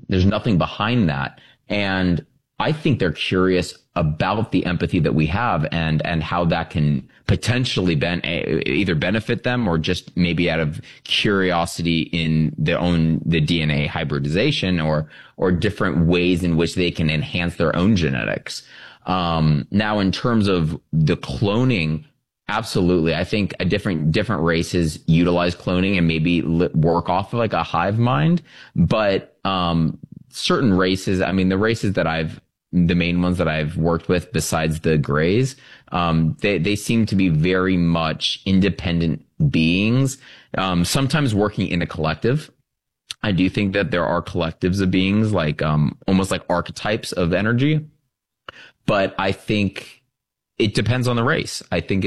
there's nothing behind that. And I think they're curious about the empathy that we have and how that can potentially either benefit them or just maybe out of curiosity in the DNA hybridization or different ways in which they can enhance their own genetics. Now, in terms of the cloning, absolutely. I think different races utilize cloning and maybe work off of like a hive mind, but certain races, I mean, the main ones that I've worked with besides the Greys, they seem to be very much independent beings, sometimes working in a collective. I do think that there are collectives of beings, like almost like archetypes of energy, but I think it depends on the race. I think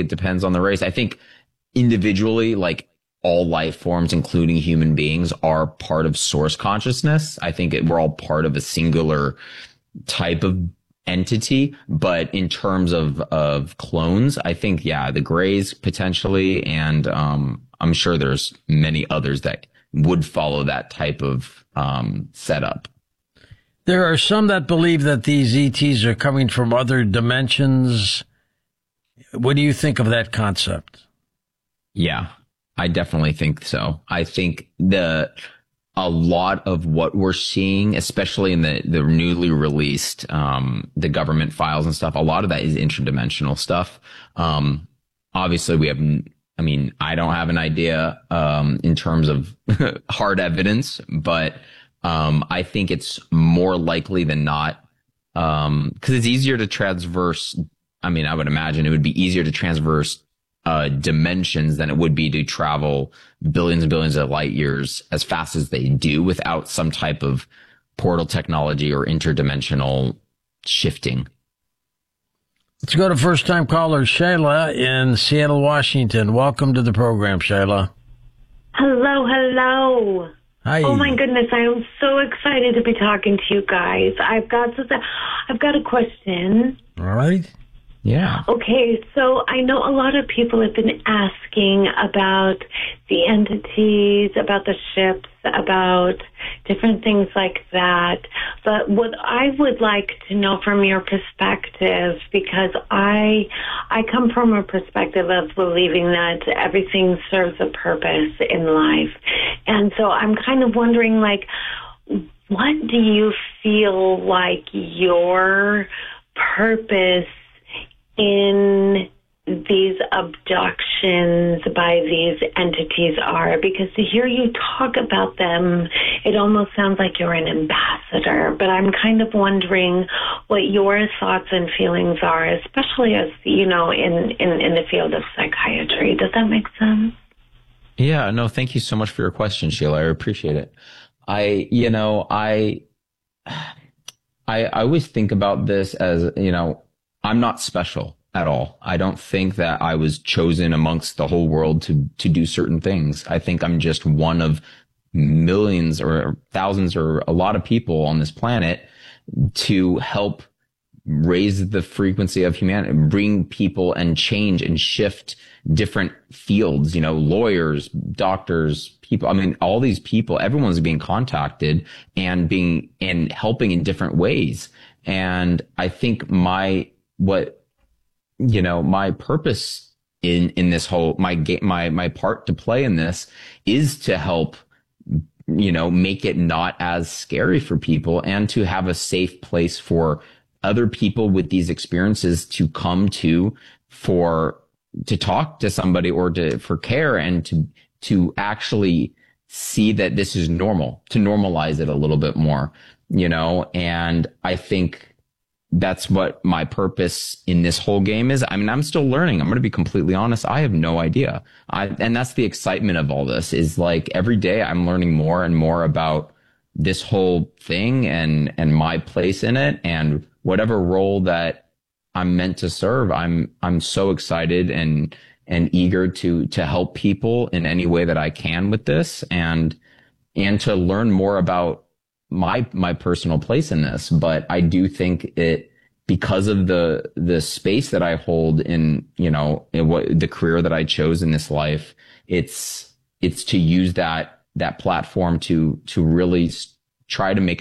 individually, like all life forms, including human beings, are part of source consciousness. I think we're all part of a singular type of entity. But in terms of clones, I think, yeah, the Greys potentially. And I'm sure there's many others that would follow that type of setup. There are some that believe that these ETs are coming from other dimensions. What do you think of that concept? Yeah, I definitely think so. I think a lot of what we're seeing, especially in the newly released, the government files and stuff, a lot of that is interdimensional stuff. Obviously I don't have an idea, in terms of hard evidence, but, I think it's more likely than not, cause it's easier to transverse. I mean, I would imagine it would be easier to transverse dimensions than it would be to travel billions and billions of light years as fast as they do without some type of portal technology or interdimensional shifting. Let's go to first-time caller Shayla in Seattle, Washington. Welcome to the program, Shayla. Hello. Hi. Oh my goodness, I am so excited to be talking to you guys. I've got a question. All right. Yeah. Okay, so I know a lot of people have been asking about the entities, about the ships, about different things like that. But what I would like to know from your perspective, because I come from a perspective of believing that everything serves a purpose in life. And so I'm kind of wondering, like, what do you feel like your purpose in these abductions by these entities are? Because to hear you talk about them, it almost sounds like you're an ambassador, but I'm kind of wondering what your thoughts and feelings are, especially as, you know, in the field of psychiatry. Does that make sense? Yeah, no, thank you so much for your question, Sheila. I appreciate it. I always think about this as, you know, I'm not special at all. I don't think that I was chosen amongst the whole world to do certain things. I think I'm just one of millions or thousands or a lot of people on this planet to help raise the frequency of humanity, bring people and change and shift different fields, you know, lawyers, doctors, people. I mean, all these people, everyone's being contacted and helping in different ways. And I think my purpose in this whole, my part to play in this is to help, you know, make it not as scary for people and to have a safe place for other people with these experiences to come to talk to somebody or for care and to actually see that this is normal, to normalize it a little bit more, you know. And I think that's what my purpose in this whole game is. I mean, I'm still learning. I'm going to be completely honest. I have no idea. And that's the excitement of all this, is like every day I'm learning more and more about this whole thing and my place in it and whatever role that I'm meant to serve. I'm so excited and eager to help people in any way that I can with this and to learn more about my personal place in this. But I do think because of the space that I hold in, you know, in what the career that I chose in this life, it's to use that platform to really try to make